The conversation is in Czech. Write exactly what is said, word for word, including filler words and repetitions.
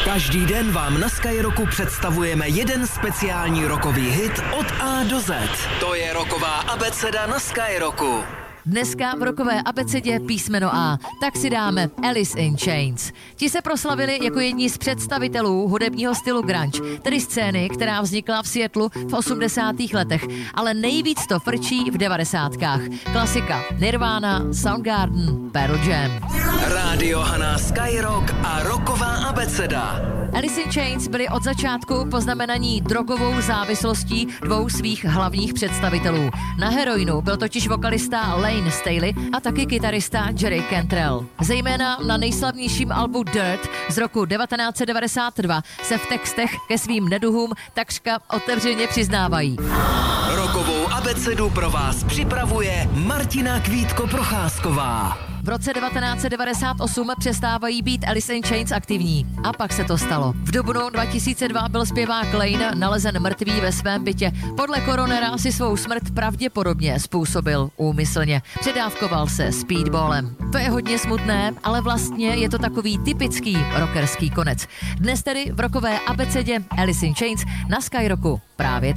Každý den vám na Skyrocku představujeme jeden speciální rockový hit od A do Z. To je rocková abeceda na Skyrocku. Dneska v rockové abecedě písmeno A, tak si dáme Alice in Chains. Ti se proslavili jako jedni z představitelů hudebního stylu grunge, tedy scény, která vznikla v Seattlu v osmdesátých letech, ale nejvíc to frčí v devadesátkách. Klasika Nirvana, Soundgarden, Pearl Jam. Rádio Hana, Skyrock a rocková abeceda. Alice in Chains byli od začátku poznamenaní drogovou závislostí dvou svých hlavních představitelů. Na heroinu byl totiž vokalista Lane Staley a taky kytarista Jerry Cantrell. Zejména na nejslavnějším albu Dirt z roku devatenáct set devadesát dva se v textech ke svým neduhům takřka otevřeně přiznávají. Rockovou abecedu pro vás připravuje Martina Kvítko-Procházková. V roce devatenáct set devadesát osm přestávají být Alice in Chains aktivní. A pak se to stalo. V dubnu dva tisíce dva byl zpěvák Lane nalezen mrtvý ve svém bytě. Podle koronera si svou smrt pravděpodobně způsobil úmyslně. Předávkoval se speedballem. To je hodně smutné, ale vlastně je to takový typický rockerský konec. Dnes tedy v rockové abecedě Alice in Chains na Skyrocku právě teď.